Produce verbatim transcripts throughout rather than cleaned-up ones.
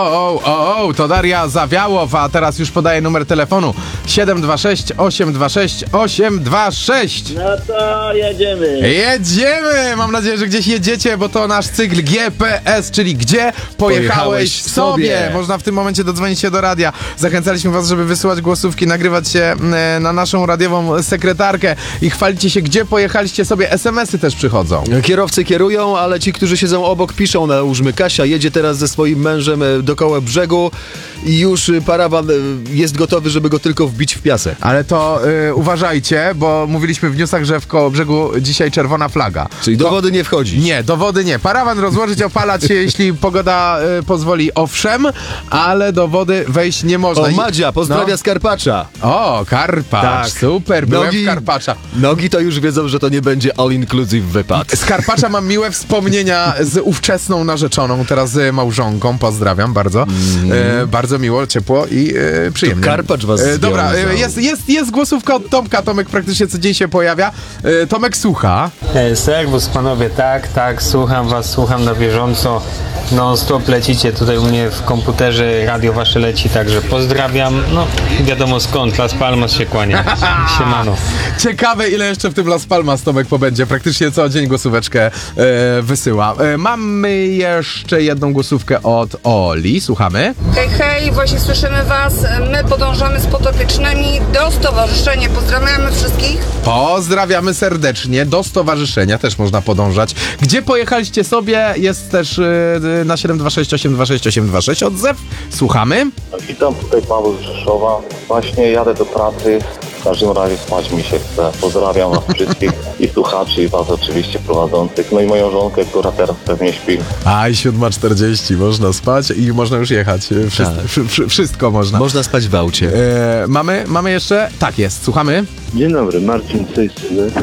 O, o, o, to Daria Zawiałow, a teraz już podaję numer telefonu siedem dwa sześć, osiem dwa sześć, osiem dwa sześć. No to jedziemy. Jedziemy! Mam nadzieję, że gdzieś jedziecie, bo to nasz cykl G P S, czyli gdzie pojechałeś, Pojechałeś w sobie. sobie. Można w tym momencie dodzwonić się do radia. Zachęcaliśmy was, żeby wysyłać głosówki, nagrywać się e, na naszą radiową sekretarkę i chwalicie się, gdzie pojechaliście sobie. es em esy też przychodzą. Kierowcy kierują, ale ci, którzy siedzą obok, piszą. Nałóżmy, Kasia jedzie teraz ze swoim mężem e, dookoła brzegu i już e, parawan e, jest gotowy, żeby go tylko wbić w piasek. Ale to y, uważajcie, bo mówiliśmy w newsach, że w koło brzegu dzisiaj czerwona flaga. Czyli do wody nie wchodzi. Nie, do wody nie. Parawan rozłożyć, opalać się, jeśli pogoda y, pozwoli, owszem, ale do wody wejść nie można. O, I- Madzia, pozdrawia no. z Karpacza. O, Karpacz, Tak. super, byłem Nogi- w Karpacza. Nogi to już wiedzą, że to nie będzie all-inclusive wypad. Z Karpacza mam miłe wspomnienia z ówczesną narzeczoną, teraz z małżonką, pozdrawiam bardzo. E, bardzo miło, ciepło i e, przyjemnie. To Karpacz was e, Dobra, związał. e, jest, jest, jest głosówka od Tomka, Tomek praktycznie co dzień się pojawia. E, Tomek słucha. E, Serwus panowie, tak, tak, słucham was, słucham na bieżąco. Non stop lecicie tutaj u mnie w komputerze, radio wasze leci, także pozdrawiam. No, wiadomo skąd, Las Palmas się kłania. Siemano. Ciekawe, ile jeszcze w tym Las Palmas Tomek pobędzie. Praktycznie co dzień głosóweczkę e, wysyła. E, mamy jeszcze jedną głosówkę od Oli. Słuchamy. Hej, hej, właśnie słyszymy was. My podążamy z podopiecznymi do stowarzyszenia. Pozdrawiamy wszystkich. Pozdrawiamy serdecznie. Do stowarzyszenia też można podążać. Gdzie pojechaliście sobie? Jest też e, na siedem dwa sześć, osiem dwa sześć, osiem dwa sześć odzew. Słuchamy. Witam, tutaj Paweł z Rzeszowa. Właśnie jadę do pracy. W każdym razie spać mi się chce. Pozdrawiam was wszystkich i słuchaczy, i was oczywiście prowadzących. No i moją żonkę, która teraz pewnie śpi. Aj, siódma czterdzieści. Można spać i można już jechać. Wszystko, Tak. wszy- wszy- wszystko można. Można spać w aucie. E, mamy, mamy jeszcze? Tak jest, słuchamy. Dzień dobry, Marcin z tej strony.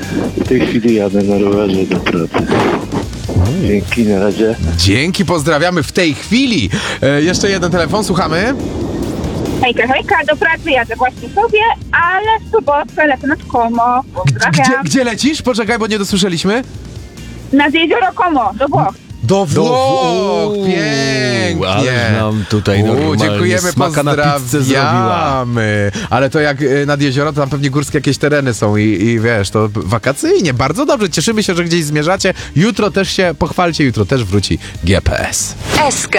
W tej chwili jadę na rowerze do pracy. Dzięki, na razie. Dzięki, pozdrawiamy w tej chwili. E, jeszcze jeden telefon, słuchamy. Hejka, hejka, do pracy jadę właśnie sobie, ale w sobotę lecę nad Como. Gdzie, Pozdrawiam. gdzie lecisz? Poczekaj, bo nie dosłyszeliśmy. Nad jezioro Como, do Włoch. Do Włoch! Uuu, Pięknie! ależ nam tutaj normalnie dziękujemy, smaka na pizzę zrobiła. pozdrawiamy. Ale to jak y, nad jezioro, to tam pewnie górskie jakieś tereny są i, i wiesz, to wakacyjnie, bardzo dobrze. Cieszymy się, że gdzieś zmierzacie. Jutro też się pochwalcie, jutro też wróci G P S. S K